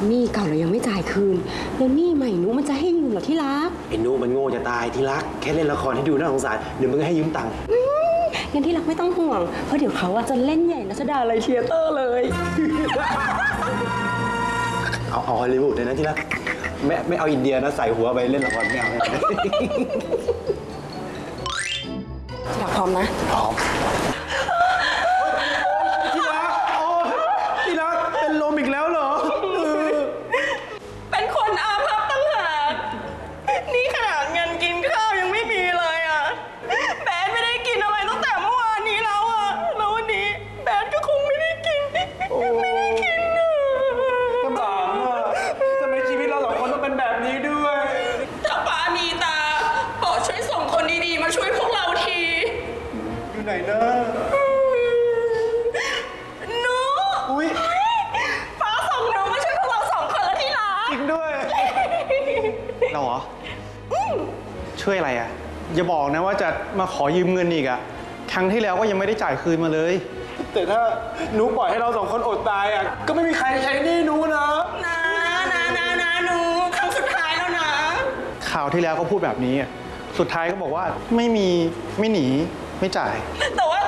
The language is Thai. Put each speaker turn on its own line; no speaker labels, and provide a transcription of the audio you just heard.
หนี้เก่าเรายังไม่จ่ายคืนแล้วหนี้ใหม่นุมันจะให้ยืมเหรอที่รัก
ไอ้นุมันโง่จะตายที่รักแค่เล่นละครให้ดูน่าสงสารเดี๋ยวมึงให้ยืมตังค์
งั้นที่รักไม่ต้องห่วงเพราะเดี๋ยวเขาจะเล่นใหญ่รัชดาลัยเธียเตอร์เลย
เอาฮอลลีวูดเลยนะที่รักไม่เอาอินเดียนะใส่หัวไปเล่นละครไม่เอา
ที่รักพร้อมนะ
พร้อมที่รักเป็นลมอีกแล้วเหรอ
เป็นคนอาภัพตั้งหากนี่ขนาดเงินกินข้าวยังไม่มีเลยอ่ะแบดไม่ได้กินอะไรตั้งแต่เมื่อวานนี้แล้วอ่ะแล้ววันนี้แบดก็คงไม่ได้กินไม่ได้กินอ่ะ
ลำบากอ่ะทำไมชีวิตเราสองคนต้องเป็นแบบนี้ด้วย
ถ้าป้ามีตาโปรดช่วยส่งคนดีๆมาช่วยพวกเราที
อยู่ไหนนะ
หนู
อุ้ย
ฟ้าส่งหนูมาช่วยพวกเรา2 คนแล้วที่รัก
จริงด้วยเราเหรอช่วยอะไรอ่ะอย่าบอกนะว่าจะมาขอยืมเงินอีกอ่ะครั้งที่แล้วก็ยังไม่ได้จ่ายคืนมาเลยแต่ถ้าหนูปล่อยให้เรา2 คนอดตายอ่ะก็ไม่มีใครใช้หนี้หนูนะ
หนูครั้งสุดท้ายแล้วนะ
ข่าวที่แล้วก็พูดแบบนี้สุดท้ายก็บอกว่าไม่มีไม่หนีไม่จ่าย
แต่ว่า